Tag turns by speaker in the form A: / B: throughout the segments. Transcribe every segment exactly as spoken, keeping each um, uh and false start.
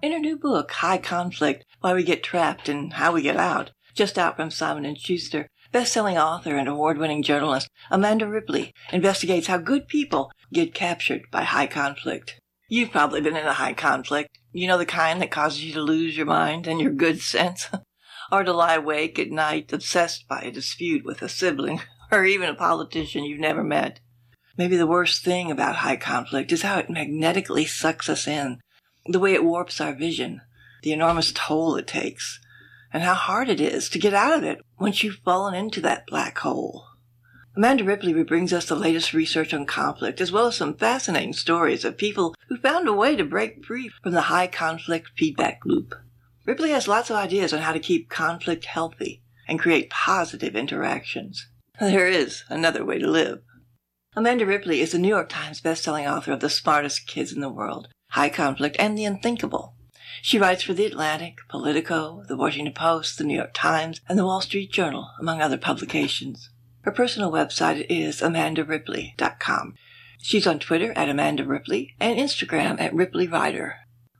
A: in her new book, High Conflict, Why We Get Trapped and How We Get Out, just out from Simon and Schuster. Best-selling author and award-winning journalist Amanda Ripley investigates how good people get captured by high conflict. You've probably been in a high conflict. You know, the kind that causes you to lose your mind and your good sense, or to lie awake at night obsessed by a dispute with a sibling, or even a politician you've never met. Maybe the worst thing about high conflict is how it magnetically sucks us in, the way it warps our vision, the enormous toll it takes, and how hard it is to get out of it once you've fallen into that black hole. Amanda Ripley brings us the latest research on conflict, as well as some fascinating stories of people who found a way to break free from the high conflict feedback loop. Ripley has lots of ideas on how to keep conflict healthy and create positive interactions. There is another way to live. Amanda Ripley is the New York Times bestselling author of The Smartest Kids in the World, High Conflict, and The Unthinkable. She writes for The Atlantic, Politico, The Washington Post, The New York Times, and The Wall Street Journal, among other publications. Her personal website is amanda ripley dot com. She's on Twitter at Amanda Ripley and Instagram at Ripley Writer.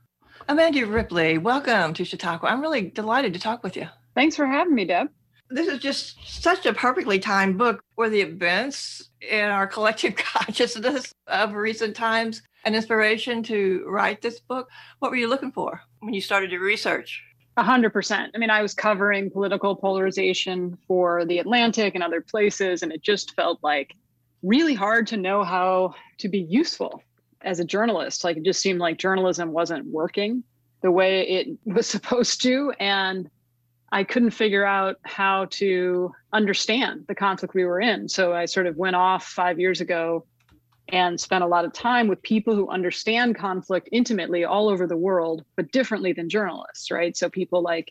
A: Amanda Ripley, welcome to Chautauqua. I'm really delighted to talk with you.
B: Thanks for having me, Deb.
A: This is just such a perfectly timed book where the events in our collective consciousness of recent times an inspiration to write this book. What were you looking for when you started your research?
B: A hundred percent. I mean, I was covering political polarization for The Atlantic and other places, and it just felt like really hard to know how to be useful as a journalist. Like, it just seemed like journalism wasn't working the way it was supposed to. And I couldn't figure out how to understand the conflict we were in. So I sort of went off five years ago and spent a lot of time with people who understand conflict intimately all over the world, but differently than journalists, right? So people like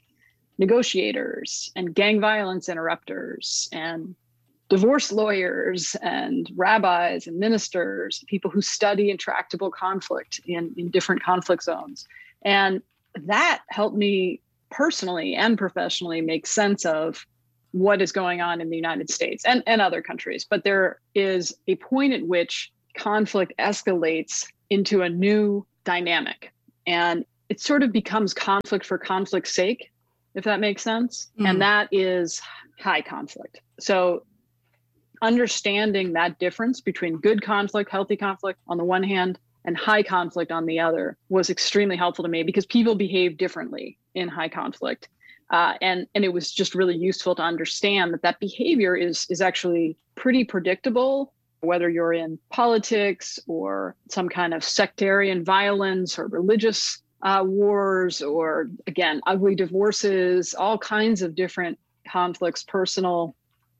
B: negotiators and gang violence interrupters and divorce lawyers and rabbis and ministers, people who study intractable conflict in, in different conflict zones. And that helped me personally and professionally make sense of what is going on in the United States and, and other countries. But there is a point at which conflict escalates into a new dynamic, and it sort of becomes conflict for conflict's sake, if that makes sense. Mm. And that is high conflict. So understanding that difference between good conflict, healthy conflict on the one hand, and high conflict on the other was extremely helpful to me, because people behave differently in high conflict. Uh, and, and it was just really useful to understand that that behavior is, is actually pretty predictable, whether you're in politics or some kind of sectarian violence or religious uh, wars, or again, ugly divorces, all kinds of different conflicts, personal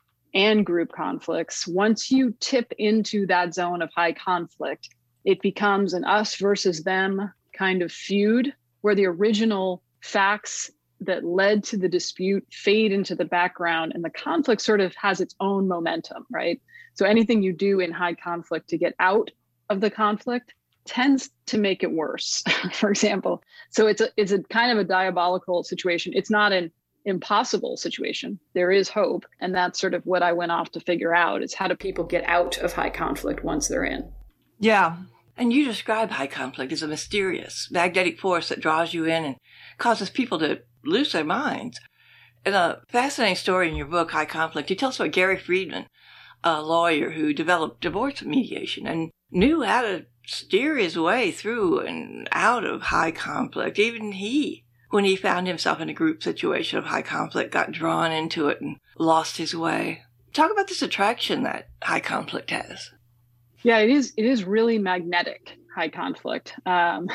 B: and group conflicts. Once you tip into that zone of high conflict, it becomes an us versus them kind of feud, where the original facts that led to the dispute fade into the background, and the conflict sort of has its own momentum, right? So anything you do in high conflict to get out of the conflict tends to make it worse, for example. So it's a, it's a kind of a diabolical situation. It's not an impossible situation. There is hope. And that's sort of what I went off to figure out, is how do people get out of high conflict once they're in?
A: Yeah. And you describe high conflict as a mysterious, magnetic force that draws you in and causes people to lose their minds. In a fascinating story in your book, High Conflict, you tell us about Gary Friedman, a lawyer who developed divorce mediation and knew how to steer his way through and out of high conflict. Even he, when he found himself in a group situation of high conflict, got drawn into it and lost his way. Talk about this attraction that high conflict has.
B: Yeah, it is. It is really magnetic, high conflict. Um,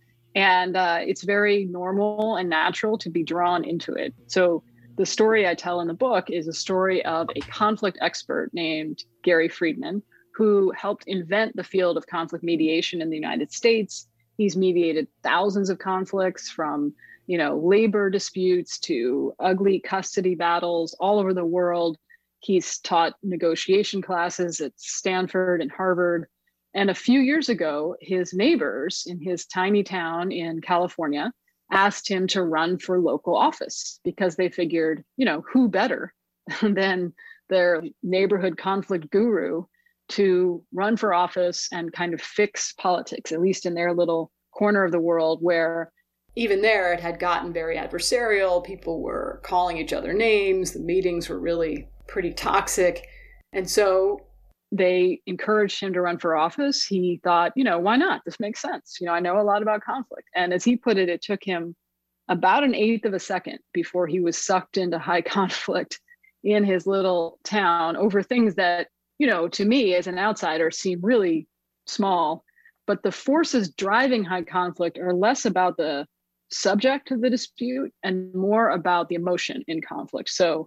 B: and uh, it's very normal and natural to be drawn into it. So the story I tell in the book is a story of a conflict expert named Gary Friedman, who helped invent the field of conflict mediation in the United States. He's mediated thousands of conflicts, from, you know, labor disputes to ugly custody battles all over the world. He's taught negotiation classes at Stanford and Harvard. And a few years ago, his neighbors in his tiny town in California asked him to run for local office, because they figured, you know, who better than their neighborhood conflict guru to run for office and kind of fix politics, at least in their little corner of the world where
C: even there, it had gotten very adversarial. People were calling each other names. The meetings were really pretty toxic. And so
B: they encouraged him to run for office. He thought, you know, why not? This makes sense. You know, I know a lot about conflict. And as he put it, it took him about an eighth of a second before he was sucked into high conflict in his little town over things that, you know, to me as an outsider seem really small. But the forces driving high conflict are less about the subject of the dispute and more about the emotion in conflict. So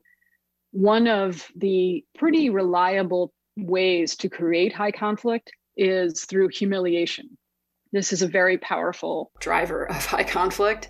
B: one of the pretty reliable ways to create high conflict is through humiliation. This is a very powerful
C: driver of high conflict.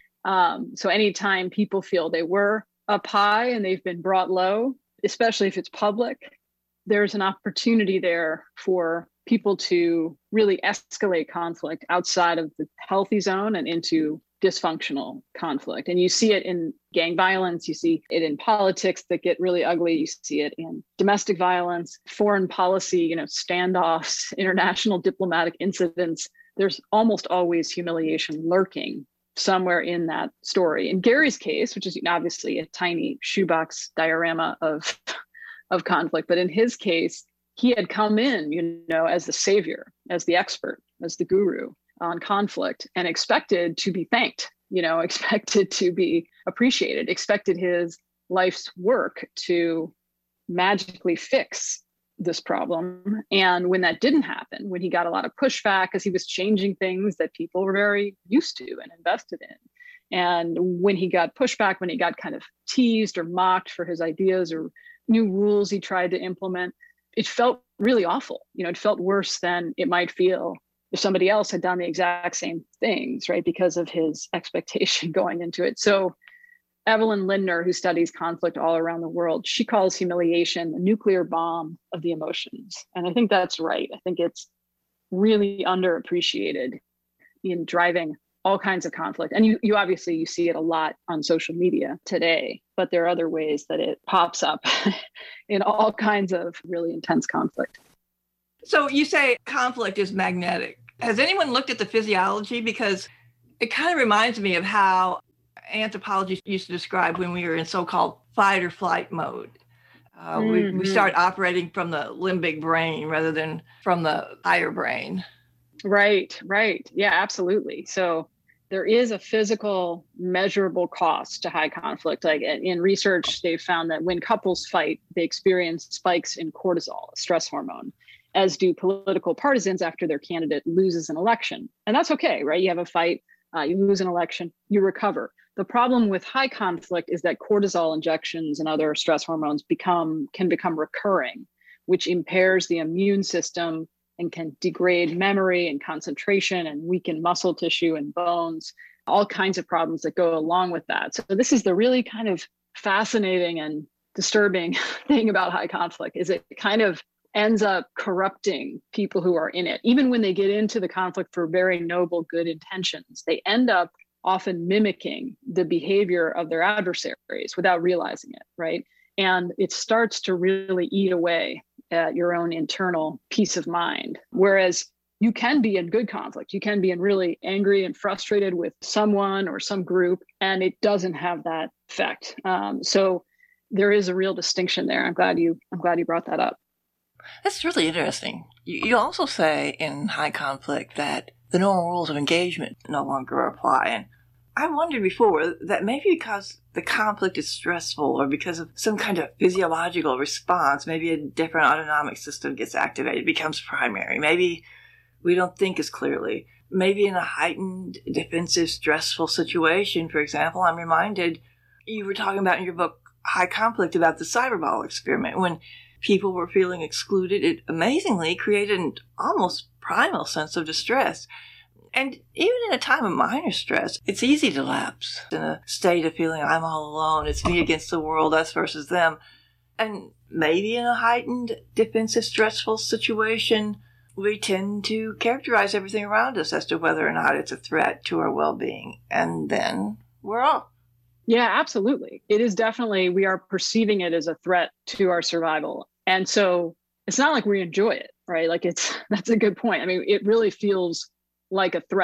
B: Um, so anytime people feel they were up high and they've been brought low, especially if it's public, there's an opportunity there for people to really escalate conflict outside of the healthy zone and into dysfunctional conflict. And you see it in gang violence, you see it in politics that get really ugly, you see it in domestic violence, foreign policy, you know, standoffs, international diplomatic incidents. There's almost always humiliation lurking somewhere in that story. In Gary's case, which is obviously a tiny shoebox diorama of, of conflict, but in his case, he had come in, you know, as the savior, as the expert, as the guru on conflict, and expected to be thanked, you know, expected to be appreciated, expected his life's work to magically fix this problem. And when that didn't happen, when he got a lot of pushback because he was changing things that people were very used to and invested in, and when he got pushback, when he got kind of teased or mocked for his ideas or new rules he tried to implement, it felt really awful. You know, it felt worse than it might feel if somebody else had done the exact same things, right? Because of his expectation going into it. So Evelyn Lindner, who studies conflict all around the world, she calls humiliation the nuclear bomb of the emotions. And I think that's right. I think it's really underappreciated in driving all kinds of conflict. And you, you obviously, you see it a lot on social media today, but there are other ways that it pops up in all kinds of really intense conflict.
A: So you say conflict is magnetic. Has anyone looked at the physiology? Because it kind of reminds me of how anthropology used to describe when we were in so-called fight or flight mode. Uh, mm-hmm. we, we start operating from the limbic brain rather than from the higher brain.
B: Right, right. Yeah, absolutely. So there is a physical measurable cost to high conflict. Like in research, they've found that when couples fight, they experience spikes in cortisol, a stress hormone, as do political partisans after their candidate loses an election. And that's okay, right? You have a fight, uh, you lose an election, you recover. The problem with high conflict is that cortisol injections and other stress hormones become can become recurring, which impairs the immune system and can degrade memory and concentration and weaken muscle tissue and bones, all kinds of problems that go along with that. So this is the really kind of fascinating and disturbing thing about high conflict, is it kind of ends up corrupting people who are in it. Even when they get into the conflict for very noble, good intentions, they end up often mimicking the behavior of their adversaries without realizing it, right? And it starts to really eat away at your own internal peace of mind. Whereas you can be in good conflict, you can be in really angry and frustrated with someone or some group, and it doesn't have that effect. Um, so there is a real distinction there. I'm glad you, I'm glad you brought that up.
A: That's really interesting. You, you also say in high conflict that the normal rules of engagement no longer apply. And I wondered before that maybe because the conflict is stressful or because of some kind of physiological response, maybe a different autonomic system gets activated, becomes primary. Maybe we don't think as clearly. Maybe in a heightened, defensive, stressful situation, for example, I'm reminded you were talking about in your book, High Conflict, about the cyberball experiment. When people were feeling excluded, it amazingly created an almost primal sense of distress. And even in a time of minor stress, it's easy to lapse in a state of feeling I'm all alone. It's me against the world, us versus them. And maybe in a heightened, defensive, stressful situation, we tend to characterize everything around us as to whether or not it's a threat to our well-being. And then we're off.
B: Yeah, absolutely. It is definitely, we are perceiving it as a threat to our survival. And so it's not like we enjoy it, right? Like it's, that's a good point. I mean, it really feels like a threat.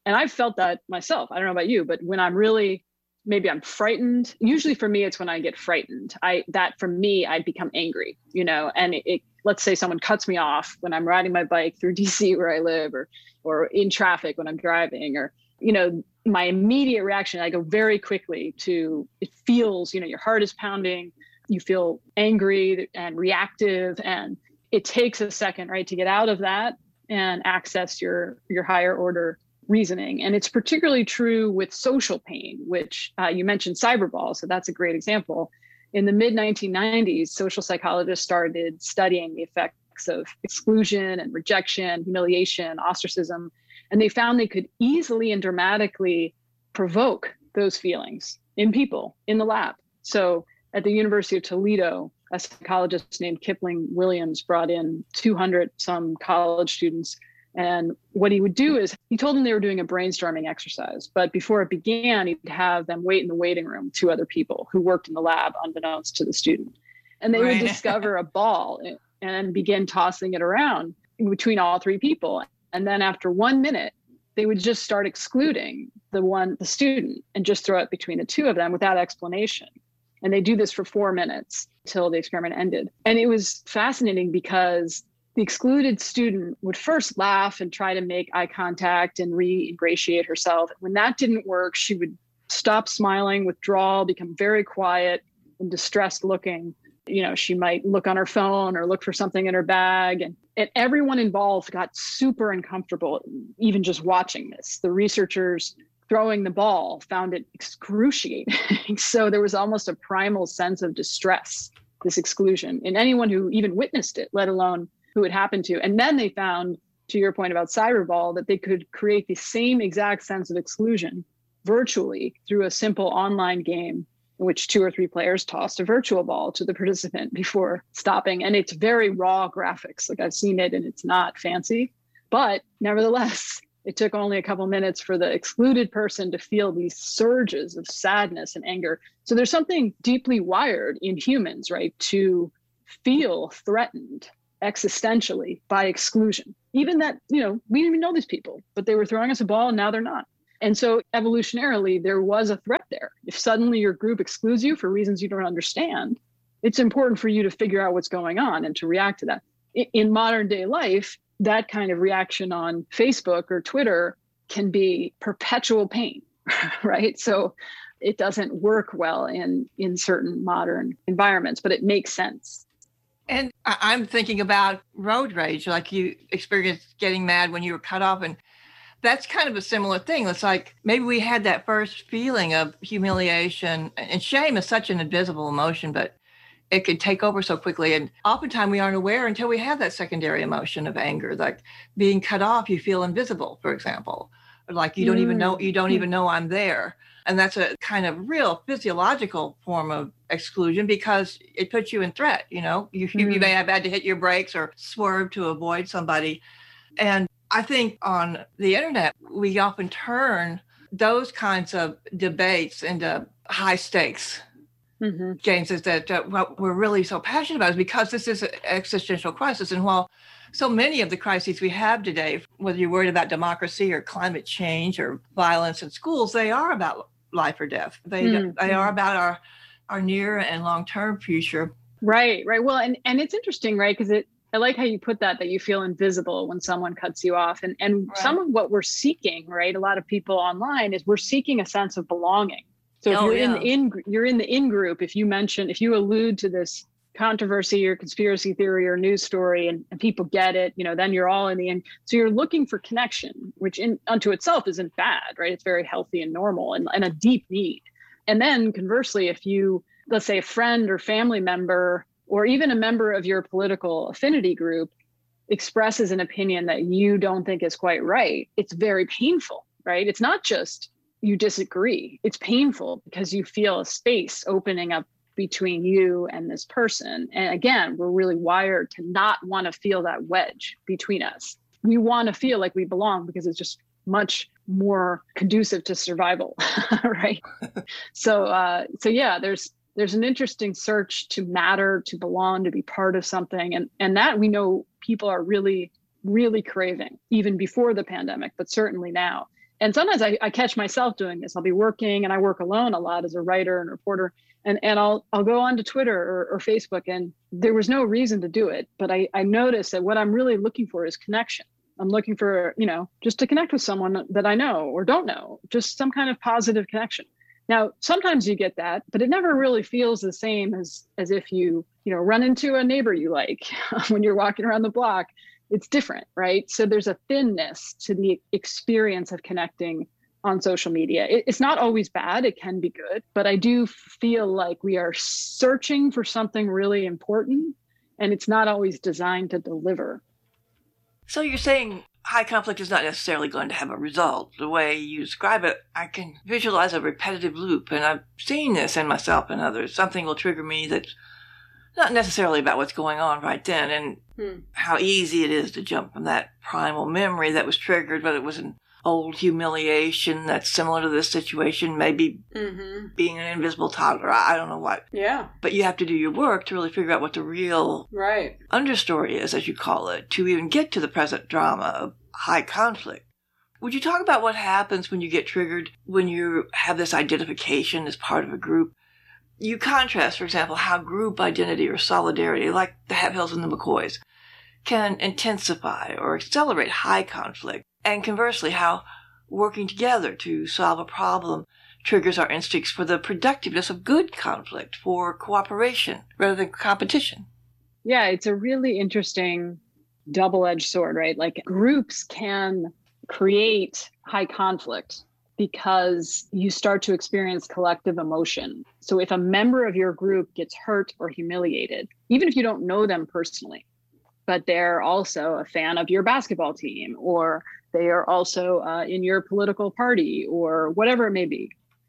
B: And I've felt that myself. I don't know about you, but when I'm really, maybe I'm frightened, usually for me, it's when I get frightened. I, that for me, I become angry, you know, and it, it let's say someone cuts me off when I'm riding my bike through D C where I live, or, or in traffic when I'm driving, or, you know, my immediate reaction, I go very quickly to, it feels, you know, your heart is pounding, you feel angry and reactive, and it takes a second, right, to get out of that and access your, your higher order reasoning. And it's particularly true with social pain, which uh, you mentioned cyberball. So that's a great example. In the mid nineteen nineties, social psychologists started studying the effects of exclusion and rejection, humiliation, ostracism, and they found they could easily and dramatically provoke those feelings in people in the lab. So at the University of Toledo, a psychologist named Kipling Williams brought in two hundred some college students. And what he would do is he told them they were doing a brainstorming exercise. But before it began, he'd have them wait in the waiting room, two other people who worked in the lab unbeknownst to the student. And they right. would discover a ball and begin tossing it around between all three people. And then after one minute, they would just start excluding the one, the student, and just throw it between the two of them without explanation. And they do this for four minutes until the experiment ended. And it was fascinating because the excluded student would first laugh and try to make eye contact and re-ingratiate herself. When that didn't work, she would stop smiling, withdraw, become very quiet and distressed looking. You know, she might look on her phone or look for something in her bag. And, and everyone involved got super uncomfortable, even just watching this. The researchers throwing the ball found it excruciating. So there was almost a primal sense of distress, this exclusion, in anyone who even witnessed it, let alone who it happened to. And then they found, to your point about cyberball, that they could create the same exact sense of exclusion virtually through a simple online game in which two or three players tossed a virtual ball to the participant before stopping. And it's very raw graphics. Like, I've seen it and it's not fancy, but nevertheless, it took only a couple minutes for the excluded person to feel these surges of sadness and anger. So there's something deeply wired in humans, right, to feel threatened existentially by exclusion. Even that, you know, we didn't even know these people, but they were throwing us a ball and now they're not. And so evolutionarily, there was a threat there. If suddenly your group excludes you for reasons you don't understand, it's important for you to figure out what's going on and to react to that. In modern day life, that kind of reaction on Facebook or Twitter can be perpetual pain, right? So it doesn't work well in, in certain modern environments, but it makes sense.
A: And I'm thinking about road rage, like you experienced getting mad when you were cut off. And that's kind of a similar thing. It's like maybe we had that first feeling of humiliation, and shame is such an invisible emotion, but it could take over so quickly. And oftentimes we aren't aware until we have that secondary emotion of anger, like being cut off, you feel invisible, for example, like you don't mm. even know, you don't even know I'm there. And that's a kind of real physiological form of exclusion because it puts you in threat. You know, you, mm. you may have had to hit your brakes or swerve to avoid somebody. And I think on the internet, we often turn those kinds of debates into high stakes. Mm-hmm. James, is that uh, what we're really so passionate about is because this is an existential crisis. And while so many of the crises we have today, whether you're worried about democracy or climate change or violence in schools, they are about life or death. They mm-hmm. they are about our our near and long-term future.
B: Right, right. Well, and, and it's interesting, right? Because it I like how you put that, that you feel invisible when someone cuts you off. And, and right. some of what we're seeking, right, a lot of people online, is we're seking a sense of belonging. So if oh, you're yeah. in the in you're in the in group, if you mention, if you allude to this controversy or conspiracy theory or news story and, and people get it, you know, then you're all in the in. So you're looking for connection, which in unto itself isn't bad, right? It's very healthy and normal and, and a deep need. And then conversely, if you, let's say a friend or family member, or even a member of your political affinity group expresses an opinion that you don't think is quite right, it's very painful, right? It's not just you disagree. It's painful because you feel a space opening up between you and this person. And again, we're really wired to not want to feel that wedge between us. We want to feel like we belong because it's just much more conducive to survival, right? so, uh, so yeah, there's there's an interesting search to matter, to belong, to be part of something, and and that we know people are really, really craving, even before the pandemic, but certainly now. And sometimes I, I catch myself doing this. I'll be working, and I work alone a lot as a writer and reporter. And, and I'll I'll go onto Twitter or, or Facebook, and there was no reason to do it. But I, I noticed that what I'm really looking for is connection. I'm looking for, you know, just to connect with someone that I know or don't know, just some kind of positive connection. Now, sometimes you get that, but it never really feels the same as as if you, you know, run into a neighbor you like when you're walking around the block. It's different, right? So there's a thinness to the experience of connecting on social media. It, it's not always bad. It can be good, but I do feel like we are searching for something really important, and it's not always designed to deliver.
A: So you're saying high conflict is not necessarily going to have a result. The way you describe it, I can visualize a repetitive loop, and I've seen this in myself and others. Something will trigger me that's not necessarily about what's going on right then, and hmm. how easy it is to jump from that primal memory that was triggered, but it was an old humiliation that's similar to this situation, maybe mm-hmm. being an invisible toddler. I don't know what.
C: Yeah.
A: But you have to do your work to really figure out what the real
C: right.
A: understory is, as you call it, to even get to the present drama of high conflict. Would you talk about what happens when you get triggered, when you have this identification as part of a group? You contrast, for example, how group identity or solidarity, like the Haphills and the McCoys, can intensify or accelerate high conflict. And conversely, how working together to solve a problem triggers our instincts for the productiveness of good conflict, for cooperation rather than competition.
B: Yeah, it's a really interesting double-edged sword, right? Like groups can create high conflict because you start to experience collective emotion. So if a member of your group gets hurt or humiliated, even if you don't know them personally, but they're also a fan of your basketball team, or they are also uh, in your political party, or whatever it may be,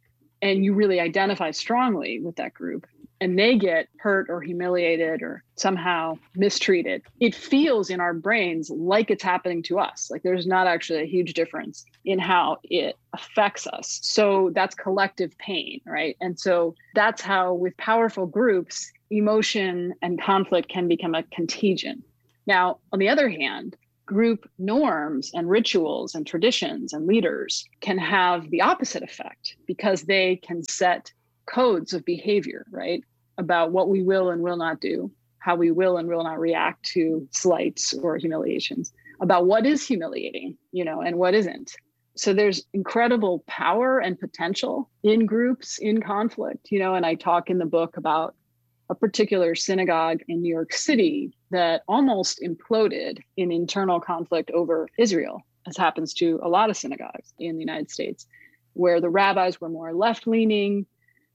B: and you really identify strongly with that group, and they get hurt or humiliated or somehow mistreated, it feels in our brains like it's happening to us. Like there's not actually a huge difference in how it affects us. So that's collective pain, right? And so that's how, with powerful groups, emotion and conflict can become a contagion. Now, on the other hand, group norms and rituals and traditions and leaders can have the opposite effect because they can set codes of behavior, right? About what we will and will not do, how we will and will not react to slights or humiliations, about what is humiliating, you know, and what isn't. So there's incredible power and potential in groups, in conflict, you know, and I talk in the book about a particular synagogue in New York City that almost imploded in internal conflict over Israel, as happens to a lot of synagogues in the United States, where the rabbis were more left-leaning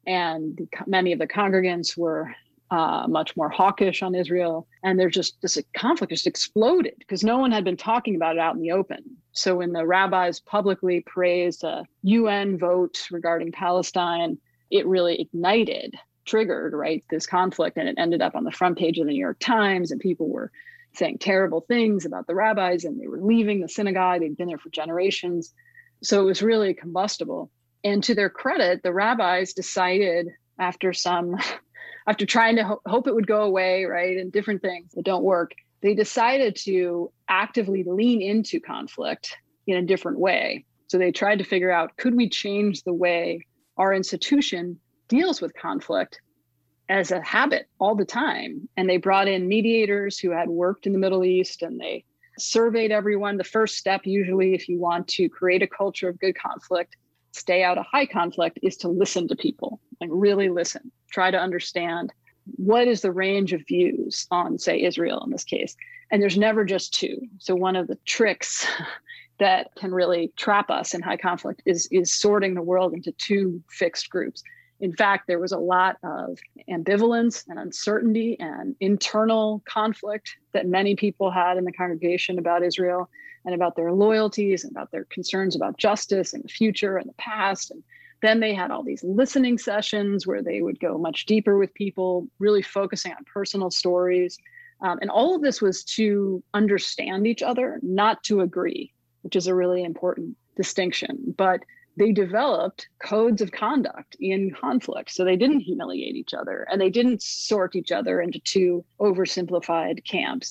B: and many of the congregants were uh, much more hawkish on Israel. And there's just this conflict just exploded because no one had been talking about it out in the open. So when the rabbis publicly praised a U N vote regarding Palestine, it really ignited triggered, right, this conflict, and it ended up on the front page of the New York Times, and people were saying terrible things about the rabbis, and they were leaving the synagogue. They'd been there for generations. So it was really combustible. And to their credit, the rabbis decided after some, after trying to ho- hope it would go away, right, and different things that don't work, they decided to actively lean into conflict in a different way. So they tried to figure out, could we change the way our institution deals with conflict as a habit all the time? And they brought in mediators who had worked in the Middle East, and they surveyed everyone. The first step, usually, if you want to create a culture of good conflict, stay out of high conflict, is to listen to people and really listen. Try to understand what is the range of views on, say, Israel in this case. And there's never just two. So one of the tricks that can really trap us in high conflict is, is sorting the world into two fixed groups. In fact, there was a lot of ambivalence and uncertainty and internal conflict that many people had in the congregation about Israel and about their loyalties and about their concerns about justice and the future and the past. And then they had all these listening sessions where they would go much deeper with people, really focusing on personal stories. Um, and all of this was to understand each other, not to agree, which is a really important distinction. But they developed codes of conduct in conflict. So they didn't humiliate each other, and they didn't sort each other into two oversimplified camps.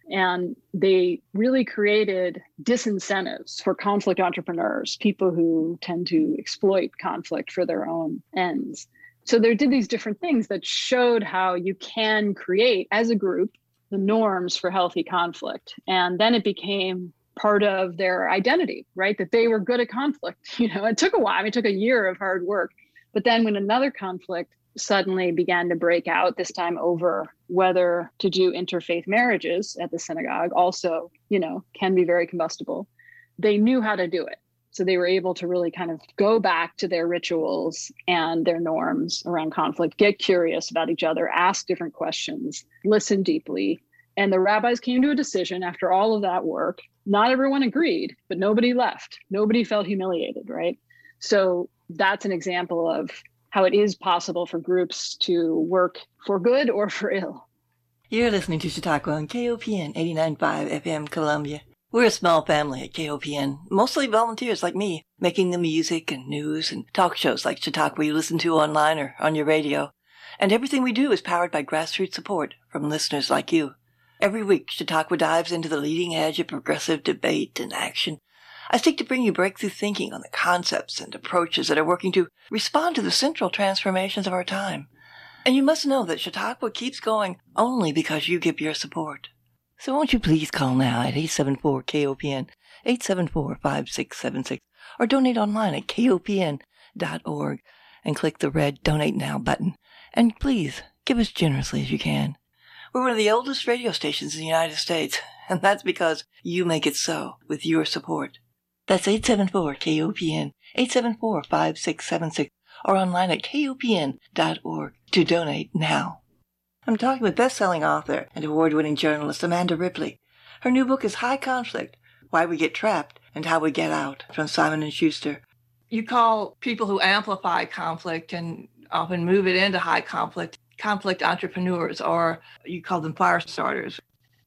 B: And they really created disincentives for conflict entrepreneurs, people who tend to exploit conflict for their own ends. So they did these different things that showed how you can create, as a group, the norms for healthy conflict. And then it became part of their identity, right? That they were good at conflict. You know, it took a while. I mean, it took a year of hard work. But then when another conflict suddenly began to break out, this time over whether to do interfaith marriages at the synagogue, also, you know, can be very combustible, they knew how to do it. So they were able to really kind of go back to their rituals and their norms around conflict, get curious about each other, ask different questions, listen deeply. And the rabbis came to a decision after all of that work. Not everyone agreed, but nobody left. Nobody felt humiliated, right? So that's an example of how it is possible for groups to work for good or for ill.
A: You're listening to Chautauqua on K O P N eighty-nine point five F M Columbia. We're a small family at K O P N, mostly volunteers like me, making the music and news and talk shows like Chautauqua you listen to online or on your radio. And everything we do is powered by grassroots support from listeners like you. Every week, Chautauqua dives into the leading edge of progressive debate and action. I seek to bring you breakthrough thinking on the concepts and approaches that are working to respond to the central transformations of our time. And you must know that Chautauqua keeps going only because you give your support. So won't you please call now at eight seven four K O P N, eight seven four, five six seven six, or donate online at K O P N dot org and click the red Donate Now button. And please, give as generously as you can. We're one of the oldest radio stations in the United States, and that's because you make it so with your support. That's eight seven four K O P N, eight seven four, five six seven six, or online at K O P N dot org to donate now. I'm talking with best-selling author and award-winning journalist Amanda Ripley. Her new book is High Conflict, Why We Get Trapped and How We Get Out, from Simon and Schuster. You call people who amplify conflict and often move it into high conflict, conflict entrepreneurs, or you call them fire starters.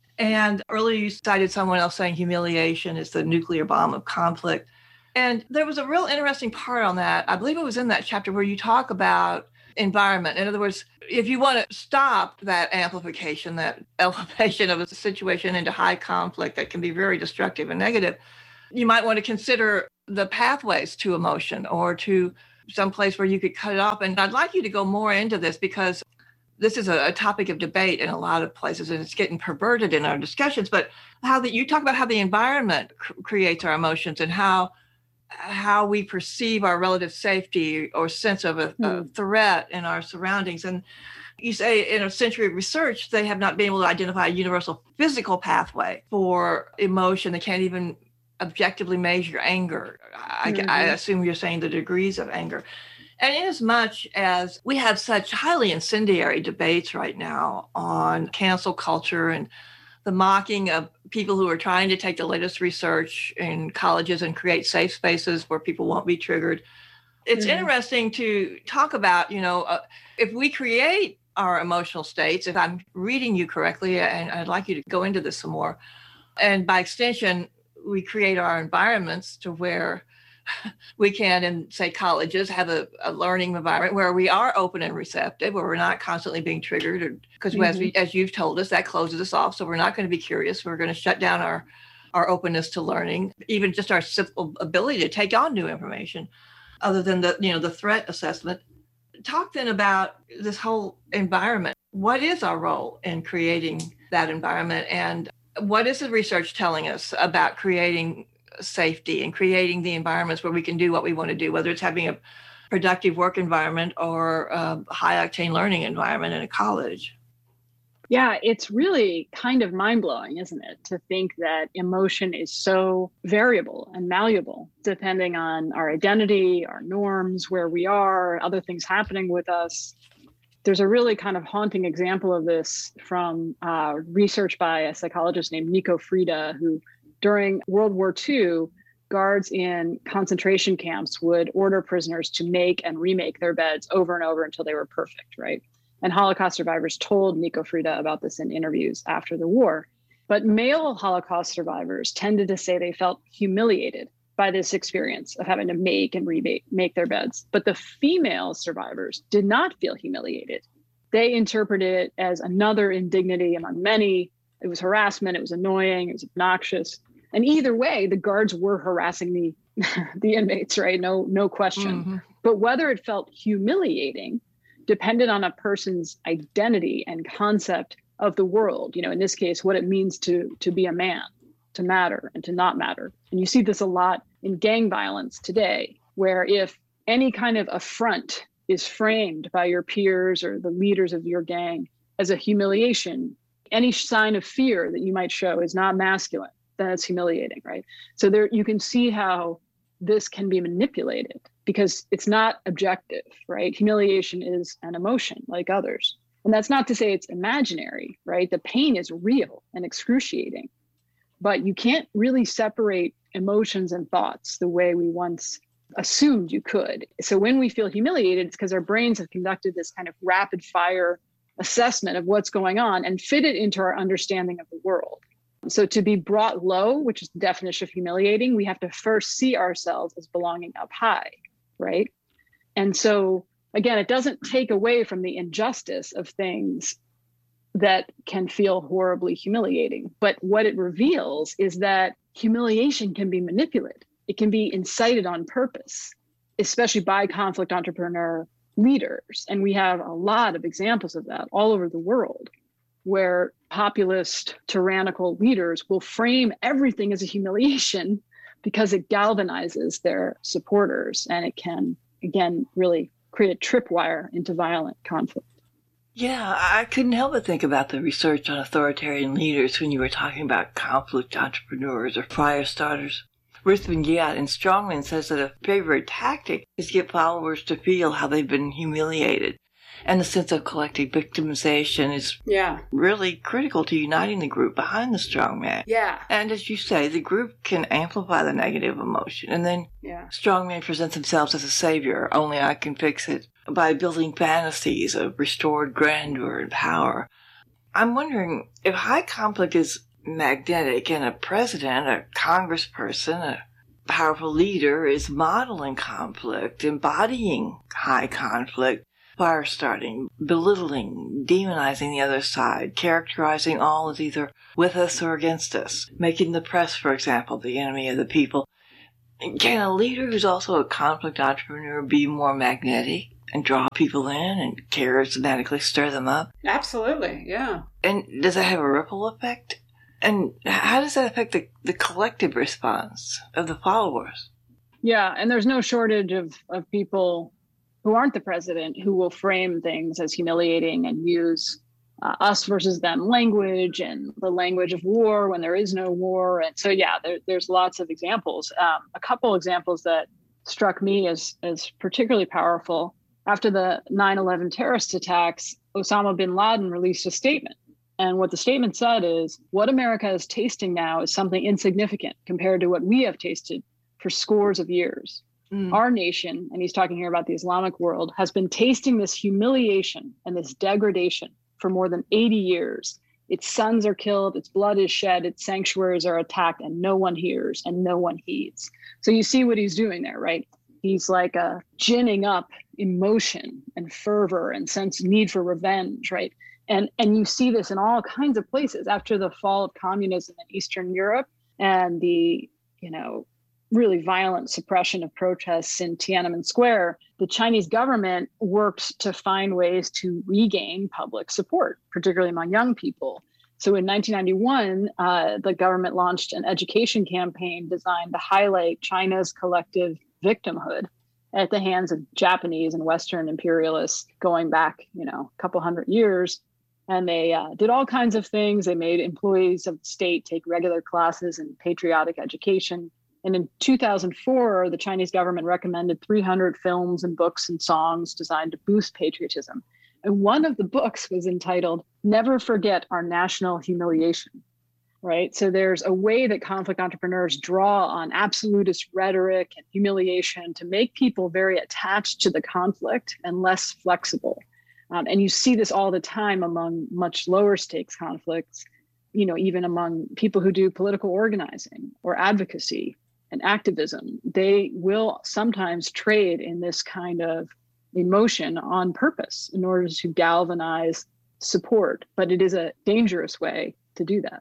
A: And earlier you cited someone else saying humiliation is the nuclear bomb of conflict. And there was a real interesting part on that. I believe it was in that chapter where you talk about environment. In other words, if you want to stop that amplification, that elevation of a situation into high conflict that can be very destructive and negative, you might want to consider the pathways to emotion or to some place where you could cut it off. And I'd like you to go more into this because this is a, a topic of debate in a lot of places, and it's getting perverted in our discussions. But how that you talk about how the environment cr- creates our emotions and how how we perceive our relative safety or sense of a, mm. a threat in our surroundings. And you say in a century of research, they have not been able to identify a universal physical pathway for emotion. They can't even objectively measure anger. I, mm-hmm. I assume you're saying the degrees of anger. And inasmuch as we have such highly incendiary debates right now on cancel culture and the mocking of people who are trying to take the latest research in colleges and create safe spaces where people won't be triggered, it's mm-hmm. interesting to talk about, you know, uh, if we create our emotional states, if I'm reading you correctly, and I'd like you to go into this some more, and by extension, we create our environments to where we can, in, say, colleges, have a, a learning environment where we are open and receptive, where we're not constantly being triggered. Because mm-hmm. as, we, as you've told us, that closes us off. So we're not going to be curious. We're going to shut down our, our openness to learning, even just our simple ability to take on new information, other than the, you know, the threat assessment. Talk then about this whole environment. What is our role in creating that environment? And what is the research telling us about creating safety and creating the environments where we can do what we want to do, whether it's having a productive work environment or a high-octane learning environment in a college?
B: Yeah, it's really kind of mind-blowing, isn't it, to think that emotion is so variable and malleable, depending on our identity, our norms, where we are, other things happening with us. There's a really kind of haunting example of this from uh, research by a psychologist named Nico Frida, who during World War Two, guards in concentration camps would order prisoners to make and remake their beds over and over until they were perfect, right? And Holocaust survivors told Nico Frida about this in interviews after the war. But male Holocaust survivors tended to say they felt humiliated by this experience of having to make and remake make their beds. But the female survivors did not feel humiliated. They interpreted it as another indignity among many, It was harassment. It was annoying. It was obnoxious. And either way, the guards were harassing the, the inmates, right? No, no question. Mm-hmm. But whether it felt humiliating depended on a person's identity and concept of the world. You know, in this case, what it means to, to be a man, to matter and to not matter. And you see this a lot in gang violence today, where if any kind of affront is framed by your peers or the leaders of your gang as a humiliation, any sign of fear that you might show is not masculine, then it's humiliating, right? So there you can see how this can be manipulated because it's not objective, right? Humiliation is an emotion like others. And that's not to say it's imaginary, right? The pain is real and excruciating, but you can't really separate emotions and thoughts the way we once assumed you could. So when we feel humiliated, it's because our brains have conducted this kind of rapid fire assessment of what's going on and fit it into our understanding of the world. So to be brought low, which is the definition of humiliating, we have to first see ourselves as belonging up high, right? And so again, it doesn't take away from the injustice of things that can feel horribly humiliating. But what it reveals is that humiliation can be manipulated. It can be incited on purpose, especially by conflict entrepreneur leaders. And we have a lot of examples of that all over the world, where populist, tyrannical leaders will frame everything as a humiliation because it galvanizes their supporters. And it can, again, really create a tripwire into violent conflict.
A: Yeah, I couldn't help but think about the research on authoritarian leaders when you were talking about conflict entrepreneurs or fire starters. Ruthven Giat in Strongman says that a favorite tactic is to get followers to feel how they've been humiliated. And the sense of collective victimization is
C: yeah.
A: really critical to uniting the group behind the strongman.
C: Yeah.
A: And as you say, the group can amplify the negative emotion. And then
C: yeah.
A: strongman presents themselves as a savior, only I can fix it, by building fantasies of restored grandeur and power. I'm wondering if high conflict is magnetic and a president, a congressperson, a powerful leader is modeling conflict, embodying high conflict, fire starting, belittling, demonizing the other side, characterizing all as either with us or against us, making the press, for example, the enemy of the people. Can a leader who's also a conflict entrepreneur be more magnetic and draw people in and charismatically stir them up?
C: Absolutely, yeah.
A: And does that have a ripple effect? And how does that affect the, the collective response of the followers?
B: Yeah, and there's no shortage of, of people who aren't the president who will frame things as humiliating and use uh, us versus them language and the language of war when there is no war. And so, yeah, there, there's lots of examples. Um, a couple examples that struck me as, as particularly powerful. After the nine eleven terrorist attacks, Osama bin Laden released a statement. And what the statement said is, what America is tasting now is something insignificant compared to what we have tasted for scores of years. Mm. Our nation, and he's talking here about the Islamic world, has been tasting this humiliation and this degradation for more than eighty years. Its sons are killed, its blood is shed, its sanctuaries are attacked, and no one hears and no one heeds. So you see what he's doing there, right? He's like uh, ginning up emotion and fervor and sense need for revenge, right? And and you see this in all kinds of places. After the fall of communism in Eastern Europe and the, you know, really violent suppression of protests in Tiananmen Square, the Chinese government worked to find ways to regain public support, particularly among young people. So in nineteen ninety-one, uh, the government launched an education campaign designed to highlight China's collective victimhood at the hands of Japanese and Western imperialists going back, you know, a couple hundred years. And they uh, did all kinds of things. They made employees of the state take regular classes in patriotic education. And in two thousand four, the Chinese government recommended three hundred films and books and songs designed to boost patriotism. And one of the books was entitled, Never Forget Our National Humiliation, right? So there's a way that conflict entrepreneurs draw on absolutist rhetoric and humiliation to make people very attached to the conflict and less flexible. Um, and you see this all the time among much lower stakes conflicts, you know, even among people who do political organizing or advocacy and activism. They will sometimes trade in this kind of emotion on purpose in order to galvanize support. But it is a dangerous way to do that.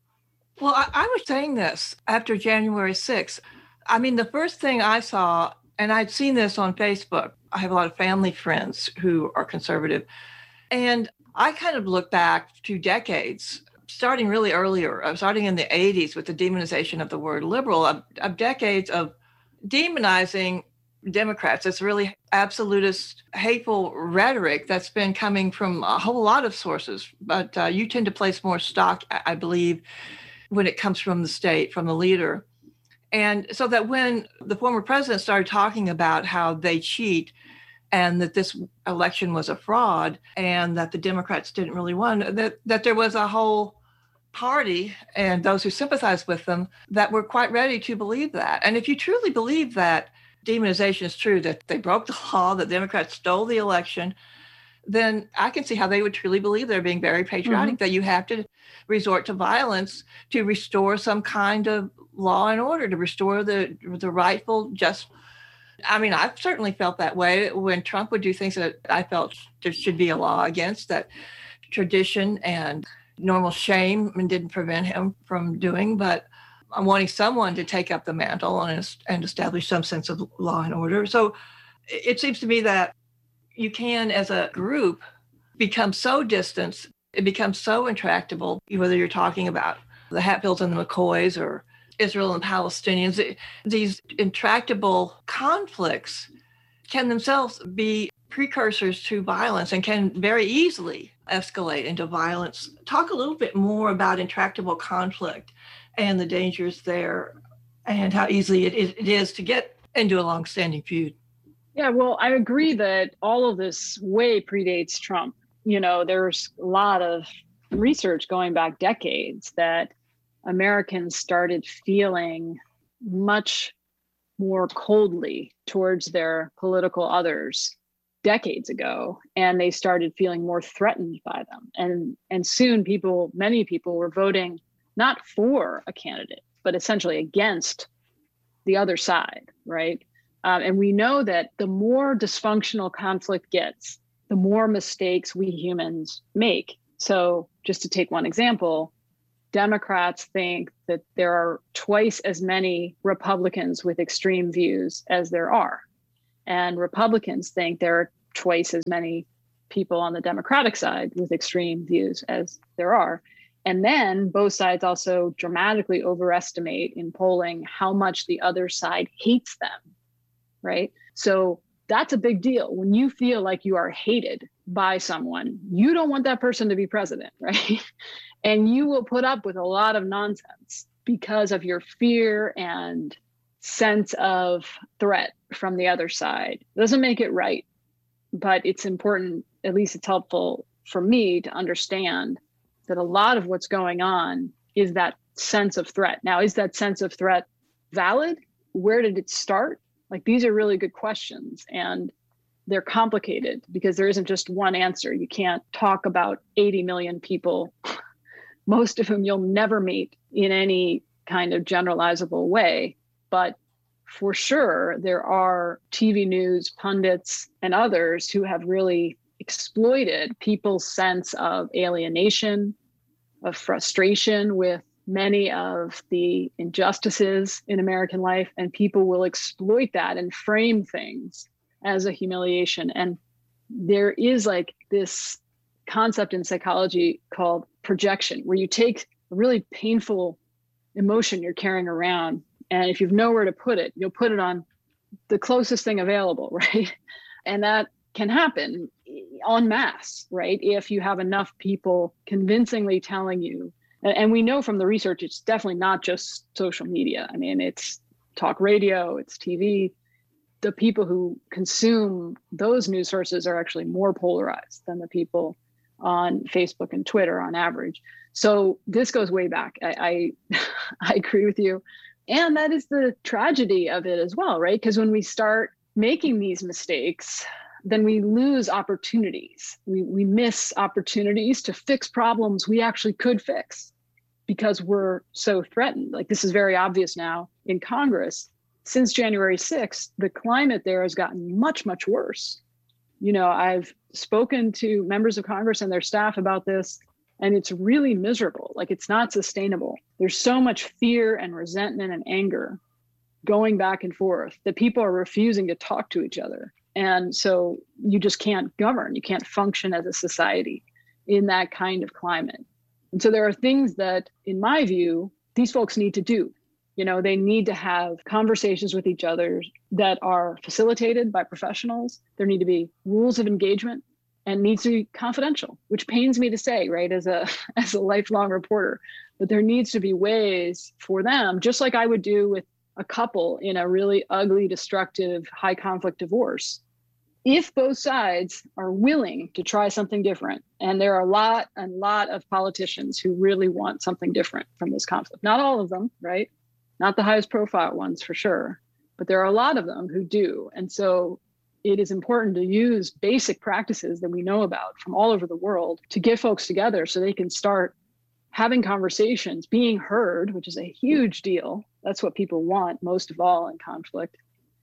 A: Well, I, I was saying this after January sixth. I mean, the first thing I saw, and I'd seen this on Facebook, I have a lot of family friends who are conservative, and I kind of look back to decades, starting really earlier, starting in the eighties with the demonization of the word liberal, of, of decades of demonizing Democrats. It's really absolutist, hateful rhetoric that's been coming from a whole lot of sources. But uh, you tend to place more stock, I believe, when it comes from the state, from the leader. And so that when the former president started talking about how they cheat and that this election was a fraud and that the Democrats didn't really win, that, that there was a whole party and those who sympathized with them that were quite ready to believe that. And if you truly believe that demonization is true, that they broke the law, that Democrats stole the election, then I can see how they would truly believe they're being very patriotic, mm-hmm. that you have to resort to violence to restore some kind of law and order, to restore the the rightful just. I mean, I've certainly felt that way when Trump would do things that I felt there should be a law against, that tradition and normal shame and didn't prevent him from doing. But I'm wanting someone to take up the mantle and, and establish some sense of law and order. So it seems to me that you can, as a group, become so distant, it becomes so intractable, whether you're talking about the Hatfields and the McCoys or Israel and Palestinians. These intractable conflicts can themselves be precursors to violence and can very easily escalate into violence. Talk a little bit more about intractable conflict and the dangers there and how easily it is, it is to get into a long-standing feud.
B: Yeah, well, I agree that all of this way predates Trump. You know, there's a lot of research going back decades that Americans started feeling much more coldly towards their political others decades ago, and they started feeling more threatened by them. And and soon people, many people were voting not for a candidate, but essentially against the other side, right? Um, and we know that the more dysfunctional conflict gets, the more mistakes we humans make. So just to take one example, Democrats think that there are twice as many Republicans with extreme views as there are. And Republicans think there are twice as many people on the Democratic side with extreme views as there are. And then both sides also dramatically overestimate in polling how much the other side hates them, right? So that's a big deal. When you feel like you are hated by someone, you don't want that person to be president, right? And you will put up with a lot of nonsense because of your fear and sense of threat from the other side. It doesn't make it right, but it's important, at least it's helpful for me to understand that a lot of what's going on is that sense of threat. Now, is that sense of threat valid? Where did it start? Like, these are really good questions, and they're complicated because there isn't just one answer. You can't talk about eighty million people, most of whom you'll never meet in any kind of generalizable way. But for sure, there are T V news pundits and others who have really exploited people's sense of alienation, of frustration with many of the injustices in American life, and people will exploit that and frame things as a humiliation. And there is like this concept in psychology called projection, where you take a really painful emotion you're carrying around, and if you've nowhere to put it, you'll put it on the closest thing available, right? And that can happen en masse, right? If you have enough people convincingly telling you, and we know from the research, it's definitely not just social media. I mean, it's talk radio, it's T V. The people who consume those news sources are actually more polarized than the people on Facebook and Twitter on average. So this goes way back. I, I, I agree with you. And that is the tragedy of it as well, right? Because when we start making these mistakes, then we lose opportunities. We, we miss opportunities to fix problems we actually could fix because we're so threatened. Like, this is very obvious now in Congress. Since January sixth, the climate there has gotten much, much worse. You know, I've spoken to members of Congress and their staff about this. And it's really miserable. Like, it's not sustainable. There's so much fear and resentment and anger going back and forth that people are refusing to talk to each other. And so you just can't govern. You can't function as a society in that kind of climate. And so there are things that, in my view, these folks need to do. You know, they need to have conversations with each other that are facilitated by professionals. There need to be rules of engagement, and needs to be confidential, which pains me to say, right, as a as a lifelong reporter. But there needs to be ways for them, just like I would do with a couple in a really ugly, destructive, high conflict divorce. If both sides are willing to try something different, and there are a lot, a lot of politicians who really want something different from this conflict. Not all of them, right? Not the highest profile ones for sure, but there are a lot of them who do. And so it is important to use basic practices that we know about from all over the world to get folks together so they can start having conversations, being heard, which is a huge deal. That's what people want most of all in conflict.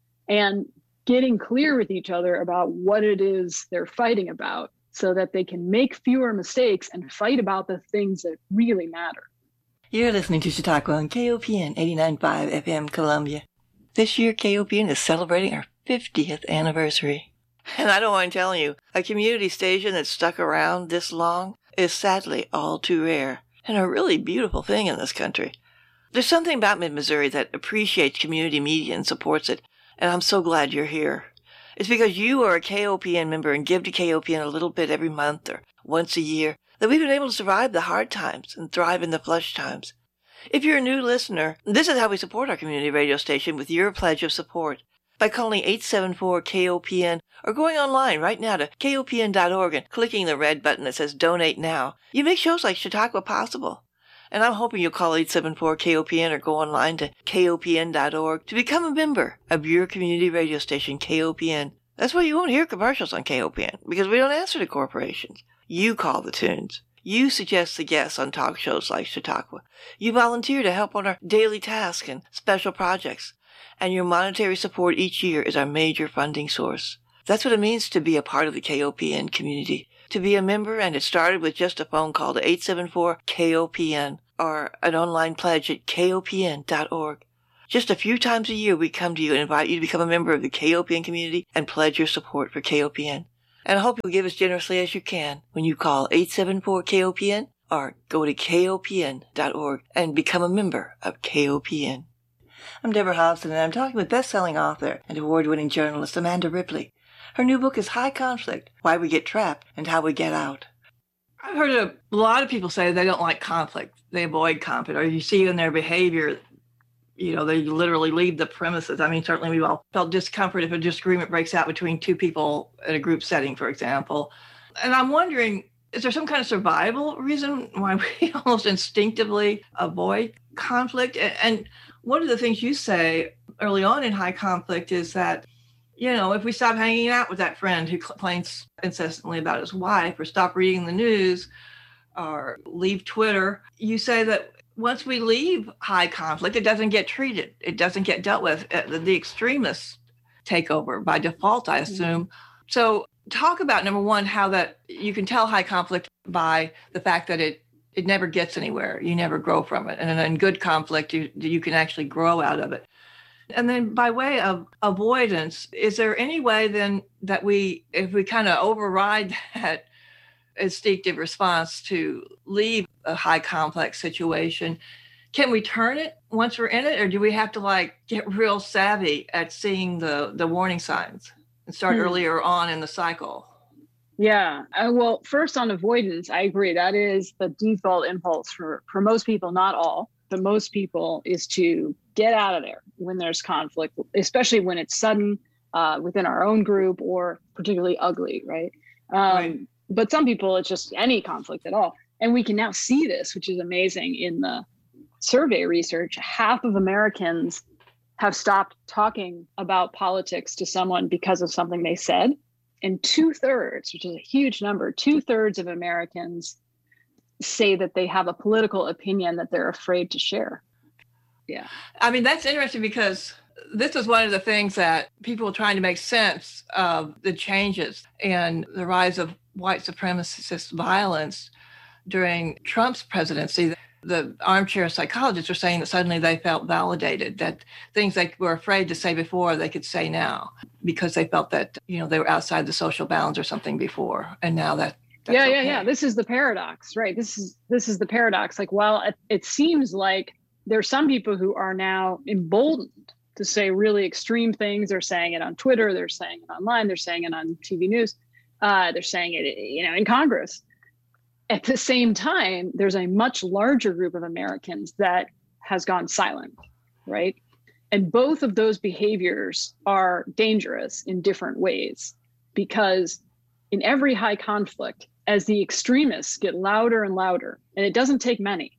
B: And getting clear with each other about what it is they're fighting about so that they can make fewer mistakes and fight about the things that really matter.
A: You're listening to Chautauqua on K O P N eighty-nine point five F M Columbia. This year, K O P N is celebrating our fiftieth anniversary. And I don't mind telling you, a community station that's stuck around this long is sadly all too rare, and a really beautiful thing in this country. There's something about Mid-Missouri that appreciates community media and supports it, and I'm so glad you're here. It's because you are a K O P N member and give to K O P N a little bit every month or once a year that we've been able to survive the hard times and thrive in the flush times. If you're a new listener, this is how we support our community radio station with your pledge of support. By calling eight seven four K O P N or going online right now to K O P N dot org and clicking the red button that says Donate Now, you make shows like Chautauqua possible. And I'm hoping you'll call eight seven four K O P N or go online to K O P N dot org to become a member of your community radio station, K O P N. That's why you won't hear commercials on K O P N, because we don't answer to corporations. You call the tunes. You suggest the guests on talk shows like Chautauqua. You volunteer to help on our daily tasks and special projects. And your monetary support each year is our major funding source. That's what it means to be a part of the K O P N community. To be a member, and it started with just a phone call to eight seven four K O P N or an online pledge at K O P N dot org. Just a few times a year we come to you and invite you to become a member of the K O P N community and pledge your support for K O P N. And I hope you'll give as generously as you can when you call eight seven four K O P N or go to K O P N dot org and become a member of K O P N. I'm Deborah Hobson, and I'm talking with best-selling author and award-winning journalist Amanda Ripley. Her new book is High Conflict, Why We Get Trapped and How We Get Out. I've heard a lot of people say they don't like conflict. They avoid conflict, or you see in their behavior, you know, they literally leave the premises. I mean, certainly we've all felt discomfort if a disagreement breaks out between two people in a group setting, for example. And I'm wondering, is there some kind of survival reason why we almost instinctively avoid conflict? And one of the things you say early on in High Conflict is that, you know, if we stop hanging out with that friend who complains incessantly about his wife, or stop reading the news, or leave Twitter, you say that once we leave high conflict, it doesn't get treated. It doesn't get dealt with. The extremists take over by default, I assume. Mm-hmm. So talk about, number one, how that you can tell high conflict by the fact that it it never gets anywhere. You never grow from it. And in good conflict, you you can actually grow out of it. And then by way of avoidance, is there any way then that we, if we kind of override that instinctive response to leave a high complex situation, can we turn it once we're in it? Or do we have to like get real savvy at seeing the, the warning signs and start hmm. earlier on in the cycle?
B: Yeah. Uh, well, first on avoidance, I agree. That is the default impulse for, for most people, not all, but most people, is to get out of there when there's conflict, especially when it's sudden uh, within our own group or particularly ugly, right? Um, right. But some people, it's just any conflict at all. And we can now see this, which is amazing in the survey research. Half of Americans have stopped talking about politics to someone because of something they said. And two thirds, which is a huge number, two thirds of Americans say that they have a political opinion that they're afraid to share. Yeah.
A: I mean, that's interesting because this is one of the things that people are trying to make sense of the changes and the rise of white supremacist violence. during Trump's presidency, the armchair psychologists were saying that suddenly they felt validated, that things they were afraid to say before, they could say now because they felt that, you know, they were outside the social bounds or something before. And now that that's
B: yeah, yeah,
A: okay.
B: yeah. This is the paradox, right? This is this is the paradox. Like, while it, it seems like there are some people who are now emboldened to say really extreme things. They're saying it on Twitter. They're saying it online. They're saying it on T V news. Uh, they're saying it, you know, in Congress. At the same time, there's a much larger group of Americans that has gone silent, right? And both of those behaviors are dangerous in different ways, because in every high conflict, as the extremists get louder and louder, and it doesn't take many,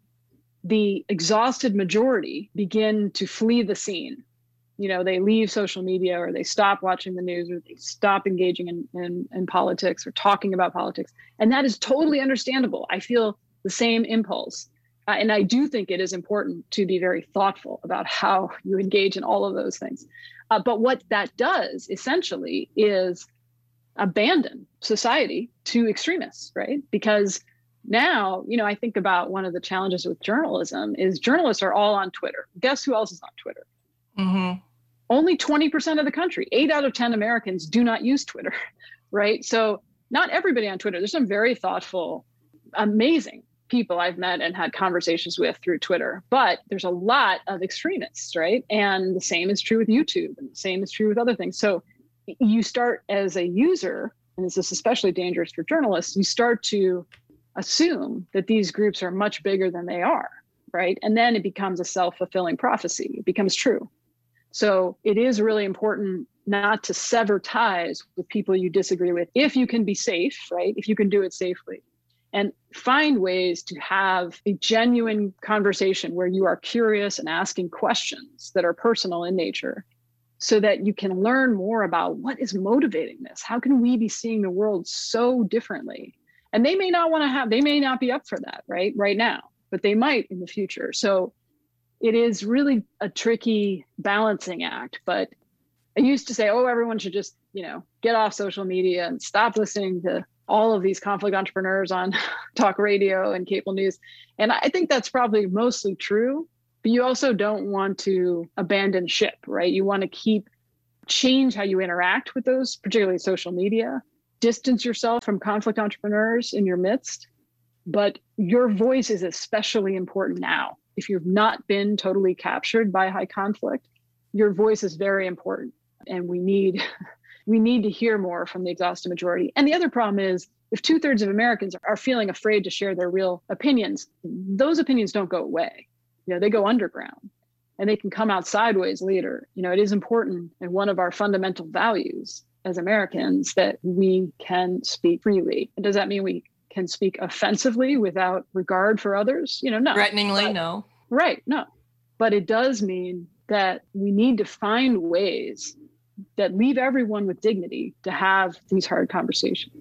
B: the exhausted majority begin to flee the scene. You know, they leave social media, or they stop watching the news, or they stop engaging in, in, in politics or talking about politics. And that is totally understandable. I feel the same impulse. Uh, and I do think it is important to be very thoughtful about how you engage in all of those things. Uh, but what that does essentially is abandon society to extremists, right? Because now, you know, I think about one of the challenges with journalism is journalists are all on Twitter. Guess who else is on Twitter?
A: Mm-hmm.
B: Only twenty percent of the country, eight out of ten Americans do not use Twitter, right? So not everybody on Twitter. There's some very thoughtful, amazing people I've met and had conversations with through Twitter, but there's a lot of extremists, right? And the same is true with YouTube, and the same is true with other things. So you start as a user, and this is especially dangerous for journalists, you start to assume that these groups are much bigger than they are, right? And then it becomes a self-fulfilling prophecy. It becomes true. So it is really important not to sever ties with people you disagree with, if you can be safe, right? If you can do it safely, and find ways to have a genuine conversation where you are curious and asking questions that are personal in nature, so that you can learn more about what is motivating this. How can we be seeing the world so differently? And they may not want to have, they may not be up for that, right? Right now, but they might in the future. So it is really a tricky balancing act. But I used to say, oh, everyone should just, you know, get off social media and stop listening to all of these conflict entrepreneurs on talk radio and cable news. And I think that's probably mostly true, but you also don't want to abandon ship, right? You want to keep, change how you interact with those, particularly social media, distance yourself from conflict entrepreneurs in your midst. But your voice is especially important now. If you've not been totally captured by high conflict, your voice is very important. And we need we need to hear more from the exhausted majority. And the other problem is, if two thirds of Americans are feeling afraid to share their real opinions, those opinions don't go away. You know, they go underground, and they can come out sideways later. You know, it is important, and one of our fundamental values as Americans, that we can speak freely. And does that mean we can speak offensively without regard for others? You know, no.
A: Threateningly,
B: but,
A: no.
B: Right, no. But it does mean that we need to find ways that leave everyone with dignity to have these hard conversations.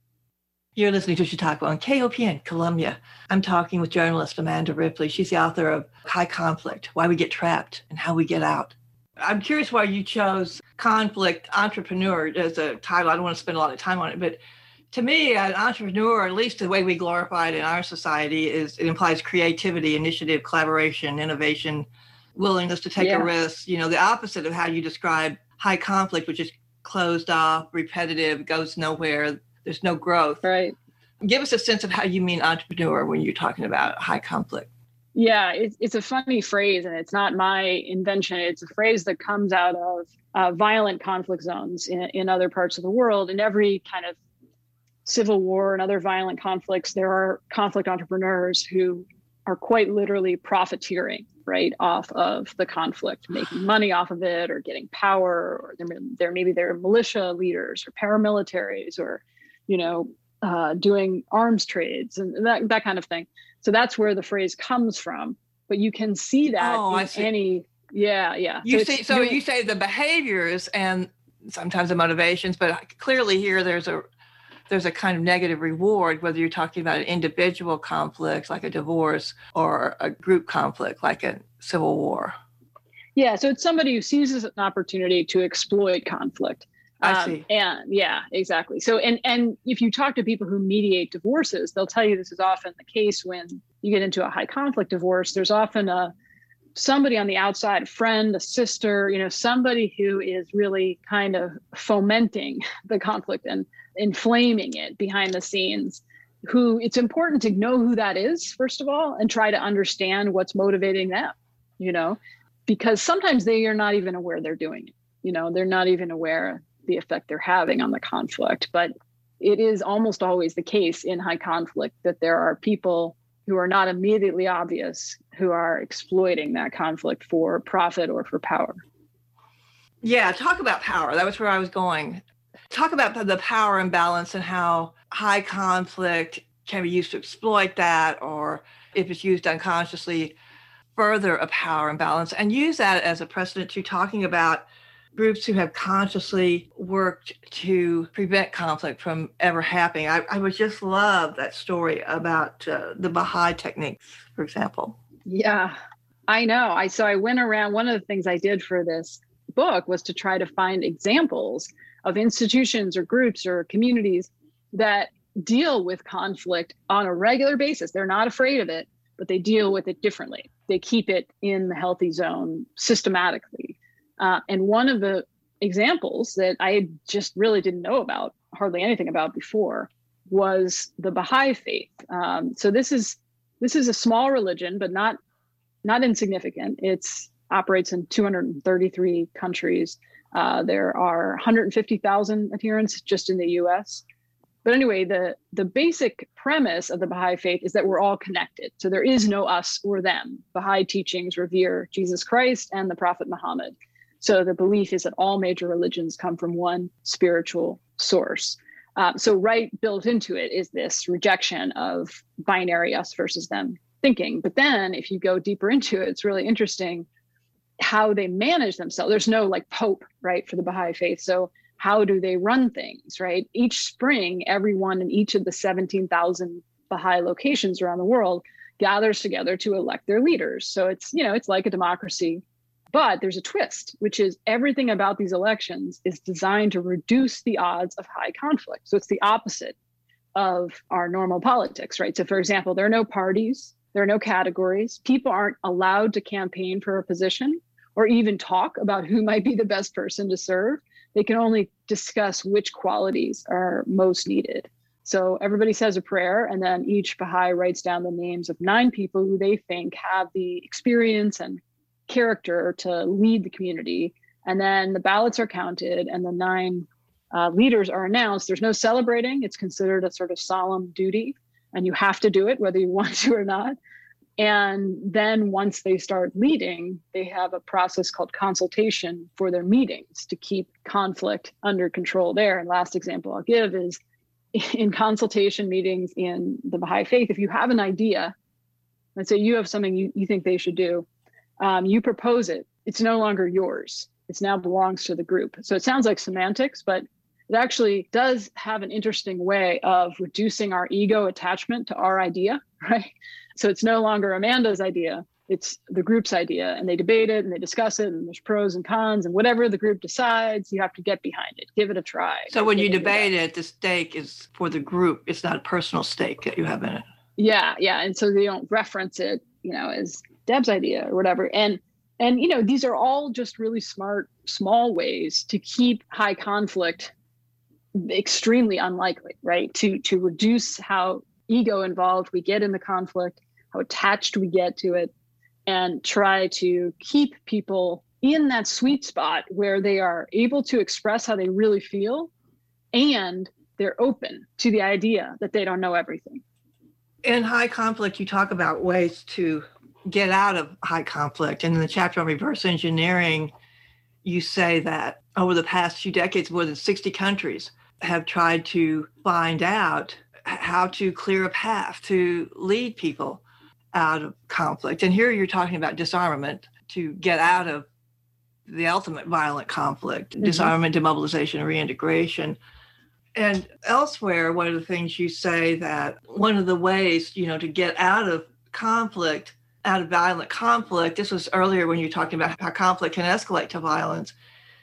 A: You're listening to Chautauqua on K O P N, Columbia. I'm talking with journalist Amanda Ripley. She's the author of High Conflict, Why We Get Trapped and How We Get Out. I'm curious why you chose conflict entrepreneur as a title. I don't want to spend a lot of time on it, but to me, an entrepreneur, at least the way we glorify it in our society, is it implies creativity, initiative, collaboration, innovation, willingness to take
B: yeah.
A: a risk. You know, the opposite of how you describe high conflict, which is closed off, repetitive, goes nowhere. There's no growth.
B: Right.
A: Give us a sense of how you mean entrepreneur when you're talking about high conflict.
B: Yeah, it's, it's a funny phrase, and it's not my invention. It's a phrase that comes out of uh, violent conflict zones in, in other parts of the world. In every kind of civil war and other violent conflicts, there are conflict entrepreneurs who are quite literally profiteering, right, off of the conflict, making money off of it, or getting power, or they're, they're maybe they're militia leaders or paramilitaries, or, you know, uh, doing arms trades and that that kind of thing. So that's where the phrase comes from. But you can see that
A: oh,
B: in any, yeah, yeah.
A: You
B: so
A: see, so you say the behaviors and sometimes the motivations, but clearly here there's a there's a kind of negative reward, whether you're talking about an individual conflict like a divorce or a group conflict like a civil war.
B: Yeah, so it's somebody who seizes an opportunity to exploit conflict.
A: I
B: Um,
A: see.
B: and yeah, exactly. So, and, and if you talk to people who mediate divorces, they'll tell you this is often the case when you get into a high conflict divorce. There's often a somebody on the outside, a friend, a sister, you know, somebody who is really kind of fomenting the conflict and inflaming it behind the scenes, who it's important to know who that is, first of all, and try to understand what's motivating them, you know, because sometimes they are not even aware they're doing it. You know, they're not even aware the effect they're having on the conflict. But it is almost always the case in high conflict that there are people who are not immediately obvious who are exploiting that conflict for profit or for power.
A: Yeah, talk about power. That was where I was going. Talk about the power imbalance and how high conflict can be used to exploit that, or if it's used unconsciously, further a power imbalance, and use that as a precedent to talking about groups who have consciously worked to prevent conflict from ever happening. I, I would just love that story about uh, the Baha'i techniques, for example.
B: Yeah, I know. I so I went around. One of the things I did for this book was to try to find examples of institutions or groups or communities that deal with conflict on a regular basis. They're not afraid of it, but they deal with it differently. They keep it in the healthy zone systematically. Uh, and one of the examples that I just really didn't know about, hardly anything about before, was the Baha'i faith. Um, so this is this is a small religion, but not not insignificant. It's operates in two hundred thirty-three countries. Uh, there are one hundred fifty thousand adherents just in the U S. But anyway, the the basic premise of the Baha'i faith is that we're all connected. So there is no us or them. Baha'i teachings revere Jesus Christ and the Prophet Muhammad. So the belief is that all major religions come from one spiritual source. Um, so right built into it is this rejection of binary us versus them thinking. But then if you go deeper into it, it's really interesting how they manage themselves. There's no like pope, right, for the Baha'i faith. So how do they run things, right? Each spring, everyone in each of the seventeen thousand Baha'i locations around the world gathers together to elect their leaders. So it's, you know, it's like a democracy. But there's a twist, which is everything about these elections is designed to reduce the odds of high conflict. So it's the opposite of our normal politics, right? So for example, there are no parties, there are no categories. People aren't allowed to campaign for a position or even talk about who might be the best person to serve. They can only discuss which qualities are most needed. So everybody says a prayer, and then each Baha'i writes down the names of nine people who they think have the experience and character to lead the community. And then the ballots are counted and the nine uh, leaders are announced. There's no celebrating. It's considered a sort of solemn duty, and you have to do it whether you want to or not. And then once they start leading, they have a process called consultation for their meetings to keep conflict under control there. And last example I'll give is in consultation meetings in the Baha'i faith, if you have an idea, let's say you have something you, you think they should do, Um, you propose it, it's no longer yours. It now belongs to the group. So it sounds like semantics, but it actually does have an interesting way of reducing our ego attachment to our idea, right? So it's no longer Amanda's idea, it's the group's idea, and they debate it and they discuss it, and there's pros and cons, and whatever the group decides, you have to get behind it, give it a try.
A: So when you debate it, the stake is for the group. It's not a personal stake that you have in it.
B: Yeah, yeah. And so they don't reference it, you know, as Deb's idea or whatever. And, and, you know, these are all just really smart, small ways to keep high conflict extremely unlikely, right? To, to reduce how ego involved we get in the conflict, how attached we get to it, and try to keep people in that sweet spot where they are able to express how they really feel, and they're open to the idea that they don't know everything.
A: In high conflict, you talk about ways to get out of high conflict. And in the chapter on reverse engineering, you say that over the past few decades, more than sixty countries have tried to find out how to clear a path to lead people out of conflict. And here you're talking about disarmament to get out of the ultimate violent conflict, mm-hmm. disarmament, demobilization, and reintegration. And elsewhere, one of the things you say that one of the ways, you know, to get out of conflict, out of violent conflict, this was earlier when you were talking about how conflict can escalate to violence.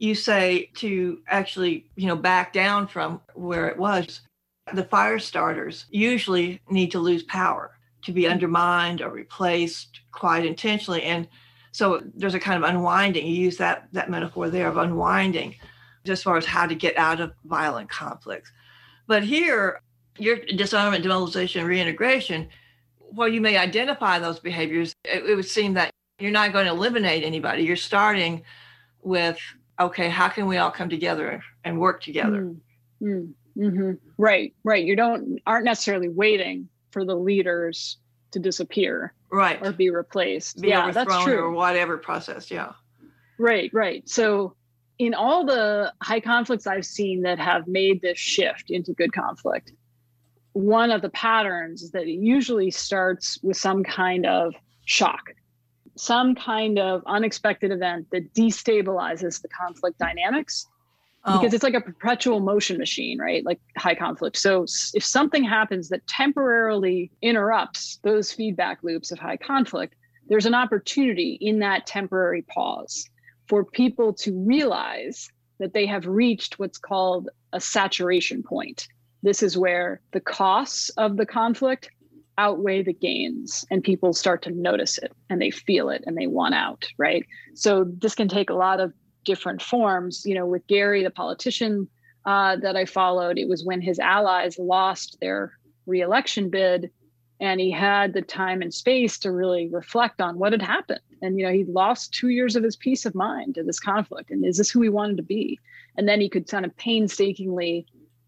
A: you say to actually, you know, back down from where it was, the fire starters usually need to lose power to be undermined or replaced quite intentionally. And so there's a kind of unwinding. You use that, that metaphor there of unwinding as far as how to get out of violent conflicts. But here, your disarmament, demobilization, reintegration, while you may identify those behaviors, it, it would seem that you're not going to eliminate anybody. You're starting with, okay, how can we all come together and work together?
B: Mm, mm-hmm. Right, right. You don't aren't necessarily waiting for the leaders to disappear,
A: right,
B: or be replaced.
A: Be
B: yeah, that's true.
A: Or whatever process. Yeah.
B: Right, right. So in all the high conflicts I've seen that have made this shift into good conflict, one of the patterns is that it usually starts with some kind of shock, some kind of unexpected event that destabilizes the conflict dynamics. Oh. Because it's like a perpetual motion machine, right? Like high conflict. So if something happens that temporarily interrupts those feedback loops of high conflict, there's an opportunity in that temporary pause for people to realize that they have reached what's called a saturation point. This is where the costs of the conflict outweigh the gains, and people start to notice it and they feel it and they want out, right? So this can take a lot of different forms. You know, with Gary, the politician uh, that I followed, it was when his allies lost their reelection bid, and he had the time and space to really reflect on what had happened. And, you know, he lost two years of his peace of mind to this conflict. And is this who he wanted to be? And then he could kind of painstakingly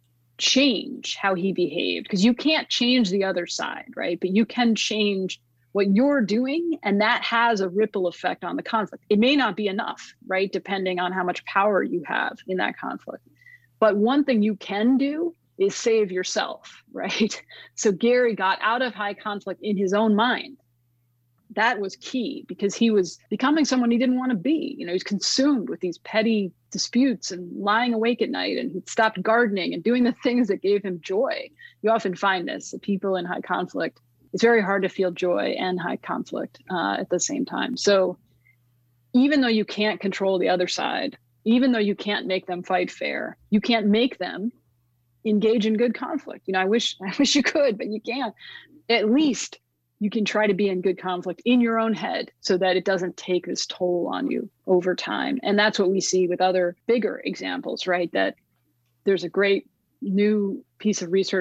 B: change how he behaved, because you can't change the other side, right? But you can change what you're doing, and that has a ripple effect on the conflict. It may not be enough, right? Depending on how much power you have in that conflict. But one thing you can do is save yourself, right? So Gary got out of high conflict in his own mind. That was key, because he was becoming someone he didn't want to be. You know, he's consumed with these petty disputes and lying awake at night, and he'd stopped gardening and doing the things that gave him joy. You often find this, that people in high conflict, it's very hard to feel joy and high conflict uh, at the same time. So even though you can't control the other side, even though you can't make them fight fair, you can't make them engage in good conflict. You know, I wish, I wish you could, but you can't. At least you can try to be in good conflict in your own head so that it doesn't take this toll on you over time. And that's what we see with other bigger examples, right? That there's a great new piece of research